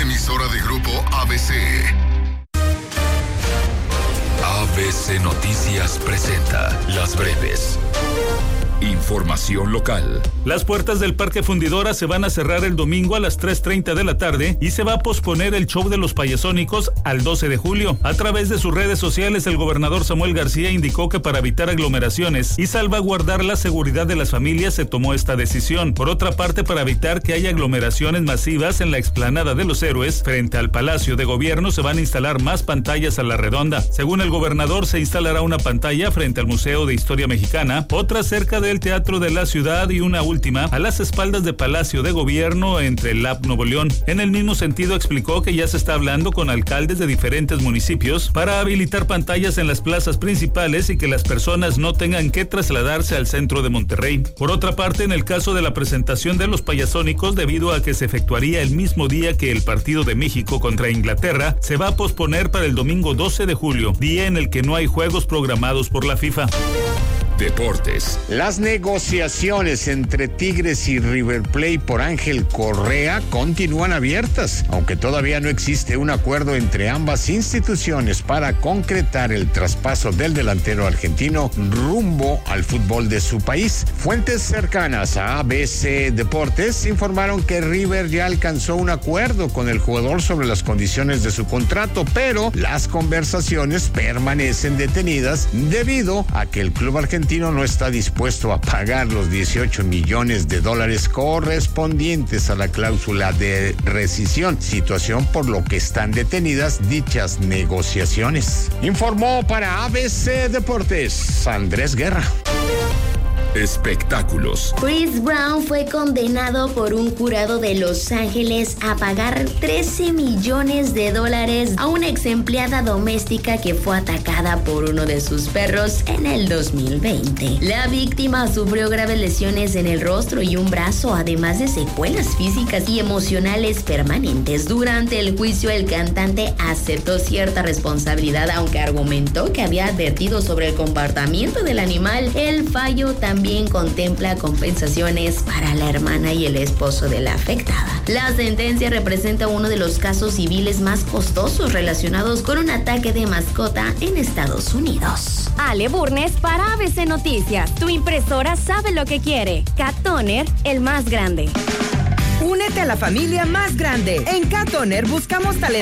emisora de Grupo ABC. ABC Noticias presenta Las Breves. Información local. Las puertas del Parque Fundidora se van a cerrar el domingo a las 3:30 de la tarde y se va a posponer el show de los payasónicos al 12 de julio. A través de sus redes sociales, el gobernador Samuel García indicó que para evitar aglomeraciones y salvaguardar la seguridad de las familias se tomó esta decisión. Por otra parte, para evitar que haya aglomeraciones masivas en la explanada de los Héroes, frente al Palacio de Gobierno, se van a instalar más pantallas a la redonda. Según el gobernador, se instalará una pantalla frente al Museo de Historia Mexicana, otra cerca del Teatro de la Ciudad y una última a las espaldas de Palacio de Gobierno entre el Lab Nuevo León. En el mismo sentido, explicó que ya se está hablando con alcaldes de diferentes municipios para habilitar pantallas en las plazas principales y que las personas no tengan que trasladarse al centro de Monterrey. Por otra parte, en el caso de la presentación de los payasónicos, debido a que se efectuaría el mismo día que el partido de México contra Inglaterra, se va a posponer para el domingo 12 de julio, día en el que no hay juegos programados por la FIFA. Deportes. Las negociaciones entre Tigres y River Plate por Ángel Correa continúan abiertas, aunque todavía no existe un acuerdo entre ambas instituciones para concretar el traspaso del delantero argentino rumbo al fútbol de su país. Fuentes cercanas a ABC Deportes informaron que River ya alcanzó un acuerdo con el jugador sobre las condiciones de su contrato, pero las conversaciones permanecen detenidas debido a que el club argentino no está dispuesto a pagar los $18 millones correspondientes a la cláusula de rescisión, situación por lo que están detenidas dichas negociaciones. Informó para ABC Deportes Andrés Guerra. Espectáculos. Chris Brown fue condenado por un jurado de Los Ángeles a pagar $13 millones a una ex empleada doméstica que fue atacada por uno de sus perros en el 2020. La víctima sufrió graves lesiones en el rostro y un brazo, además de secuelas físicas y emocionales permanentes. Durante el juicio, el cantante aceptó cierta responsabilidad, aunque argumentó que había advertido sobre el comportamiento del animal. El fallo también contempla compensaciones para la hermana y el esposo de la afectada. La sentencia representa uno de los casos civiles más costosos relacionados con un ataque de mascota en Estados Unidos. Ale Burnes para ABC Noticias. Tu impresora sabe lo que quiere. Cat Toner, el más grande. Únete a la familia más grande. En Cat Toner buscamos talento